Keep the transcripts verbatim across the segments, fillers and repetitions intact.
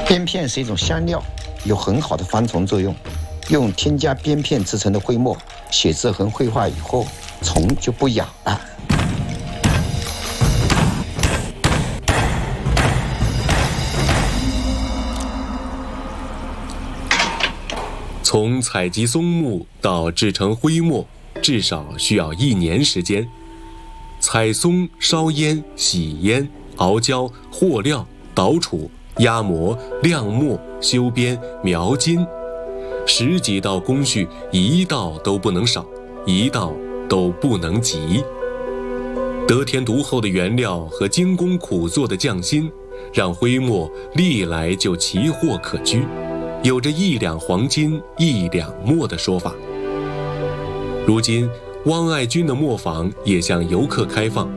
边片是一种香料，有很好的防虫作用。用添加边片制成的灰墨，写字和绘画以后，虫就不痒了。 从采集松木到制成灰墨，至少需要一年时间。采松、烧烟、洗烟、熬胶、和料、捣杵、压模、亮墨、修边、描金，十几道工序，一道都不能少，一道都不能急。得天独厚的原料和精工苦做的匠心，让灰墨历来就奇货可居，有着一两黄金一两墨的说法。如今汪爱军的墨坊也向游客开放，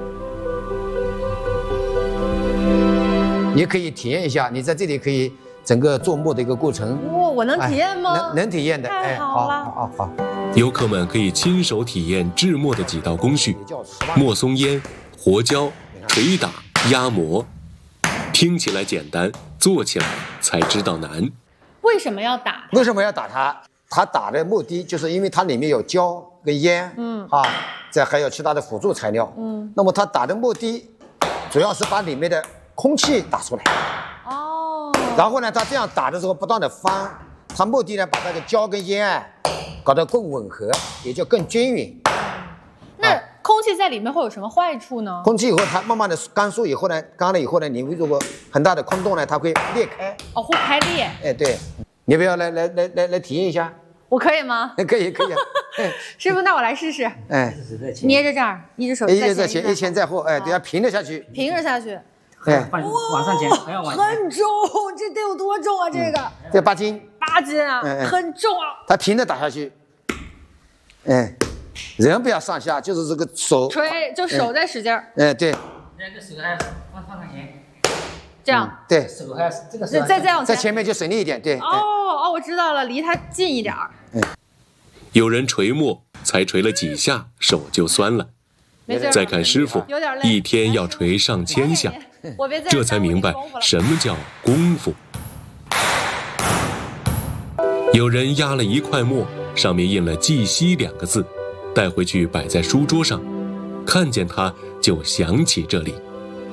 你可以体验一下，你在这里可以整个做墨的一个过程。 哇，我能体验吗？ 哎、能能体验的， 太好了！ 哎、好好好。 游客们可以亲手体验制墨的几道工序：墨松烟、活胶、捶打、压模。听起来简单，做起来才知道难。 为什么要打它？为什么要打它？它打的目的就是因为它里面有胶跟烟，嗯啊，这还有其他的辅助材料，嗯。那么它打的目的，主要是把里面的空气打出来。哦。然后呢，它这样打的时候不断的翻，它目的呢把那个胶跟烟啊搞得更吻合，也就更均匀。 那、啊、空气在里面会有什么坏处呢？ 空气以后它慢慢的干燥以后呢，干了以后呢，你如果很大的空洞呢，它会裂开。 哦，会开裂。 哎，对，你不要来来来来来体验一下。 我可以吗？ 可以可以、啊。 师傅，那我来试试。 哎， 捏着这儿，一只手在前， 一直在前，一前在后，哎，等下平着下去。 平着下去。 哎， 往上前，还要往前。 很重，这得有多重啊？这个。 这八斤。 八斤啊， 嗯、 很重啊。 它平着打下去。哎，人不要上下，就是这个手。 锤，就手在使劲儿。 哎，对。 那个手还放放上前。 这样。 嗯、对。 手还这个手。 再这样。 在前面就省力一点，对。 哦哦，我知道了，离它近一点儿。 嗯。 有人锤墨，才锤了几下，手就酸了。再看师傅，一天要锤上千下，这才明白什么叫功夫。有人压了一块墨，上面印了“绩溪”两个字，带回去摆在书桌上，看见它就想起这里。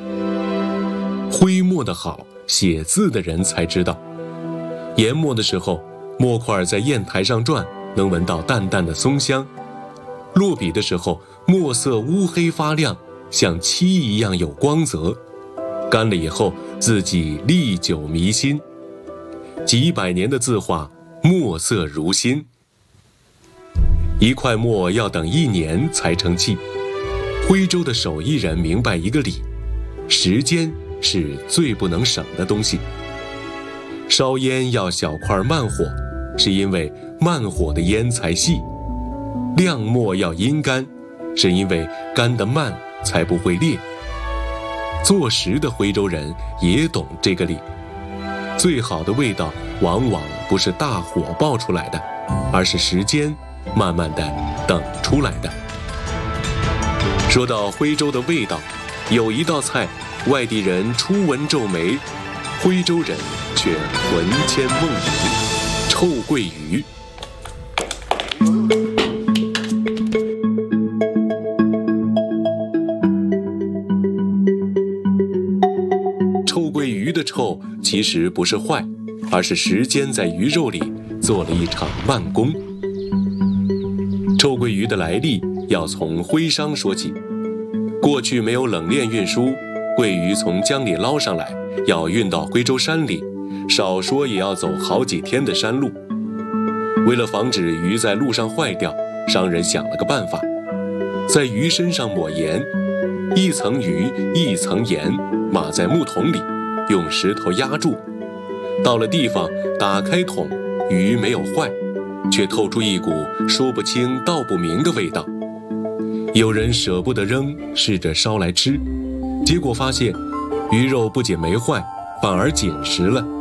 挥墨的好，写字的人才知道。研墨的时候，墨块在砚台上转，能闻到淡淡的松香。落笔的时候，墨色乌黑发亮，像漆一样有光泽。干了以后，字迹历久弥新。几百年的字画，墨色如新。一块墨要等一年才成器。徽州的手艺人明白一个理：时间是最不能省的东西。烧烟要小块慢火，是因为慢火的烟才细。亮墨要阴干，是因为干得慢才不会裂。做食的徽州人也懂这个理。最好的味道往往不是大火爆出来的，而是时间慢慢的等出来的。说到徽州的味道，有一道菜外地人初闻皱眉，徽州人却魂牵梦萦，臭鳜鱼。臭鳜鱼的臭其实不是坏，而是时间在鱼肉里做了一场慢工。臭鳜鱼的来历要从徽商说起。过去没有冷链运输，鳜鱼从江里捞上来，要运到徽州山里，少说也要走好几天的山路。为了防止鱼在路上坏掉，商人想了个办法，在鱼身上抹盐，一层鱼一层盐，码在木桶里，用石头压住。到了地方，打开桶，鱼没有坏，却透出一股说不清道不明的味道。有人舍不得扔，试着烧来吃，结果发现鱼肉不仅没坏，反而紧实了。